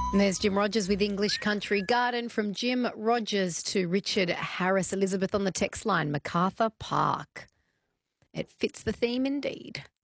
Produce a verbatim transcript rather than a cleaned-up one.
And there's Jim Rogers with English Country Garden. From Jim Rogers to Richard Harris. Elizabeth on the text line, MacArthur Park. It fits the theme indeed.